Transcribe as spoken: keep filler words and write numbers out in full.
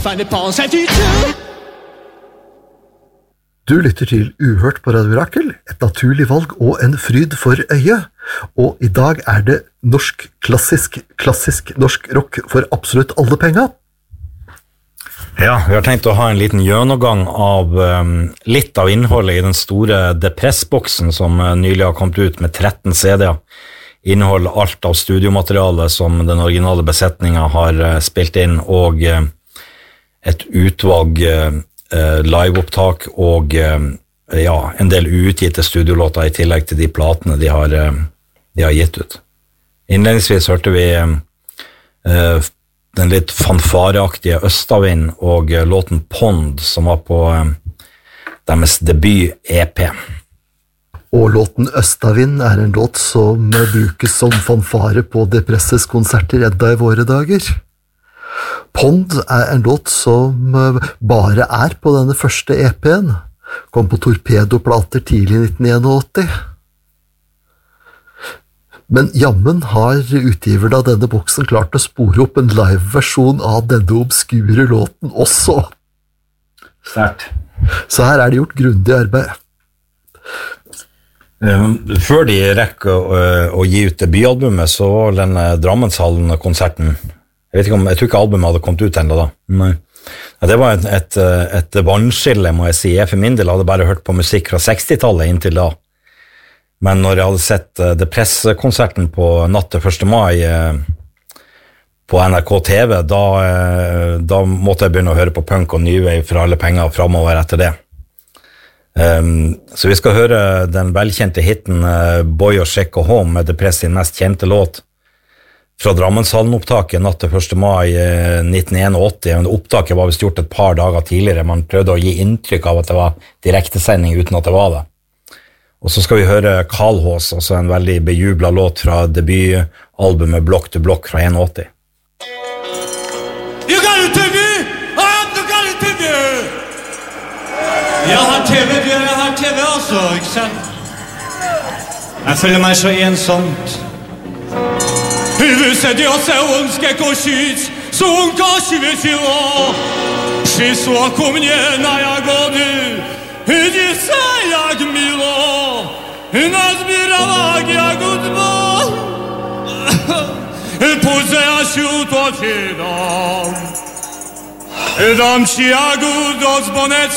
find it Paul said you too. Du lytter til Uhørt på Radio Rakel, et naturlig valg og en fryd for øyet. Og i dag er det norsk, klassisk, klassisk norsk rock for absolutt alle penger. Ja, vi har tenkt å ha en liten gjennomgang av um, litt av innholdet i den store Depress-boksen som uh, nylig har kommet ut med tretten C D-er. Inneholder alt av studiomateriale som den originale besetningen har uh, spilt inn, og uh, et utvalg uh, liveopptak og uh, ja, en del uutgitte studiolåter i tillegg til de platene de har, uh, de har gitt ut. Innledningsvis hørte vi uh, den litt fanfareaktige Østavind og uh, låten Pond, som var på uh, deres debut-E P. Og låten Østavind er en låt som brukes som fanfare på Depresses konserter enda i våre dager. Pond er en låt som bare er på denne første E P-en. Kom på Torpedoplater tidlig i nitten åttién. Men jammen har utgiverne av denne boksen klart å spore opp en live-versjon av denne obskure låten også. Sterkt. Så her er det gjort grundig arbeid. Før de rekker å, å gi ut debutalbumet, så var denne Drammenshallen-konserten. Jeg vet ikke om, jeg tror ikke albumet hadde kommet ut enda da. Nei. Ja, det var et, et, et vannskille, må jeg si. Jeg for min del hadde bare hørt på musikk fra sekstitallet inntil da. Men når jeg hadde sett Depress-konserten på natt til første mai på N R K T V, da, da måtte jeg begynne å høre på punk og nywave for alle penger fremover etter det. Um, så vi skal høre den velkjente hitten uh, Boy og Shake og Home med Depress sin mest kjente låt fra Drammenshallen-opptaket natt til første mai uh, nitten åttién. Men opptaket var vist gjort et par dager tidligere. Man prøvde å gi inntrykk av at det var direktesending uten at det var det. Og så skal vi høre Karlhås, også en veldig bejublet låt fra debutalbumet Block to Block fra åttién. You got it, T V! I'm the got it, T V! Jeg har T V, jeg har T V også, ikke sant? Jeg føler meg så ensomt. Wysadziła se łąskie kosić, słonka świeciło. Przysła ku mnie na jagody, dziewca jak miło. Nazbierała jagód, bo pójdę, Jasiu, to ci dam. Dam ci jagód od zbonet.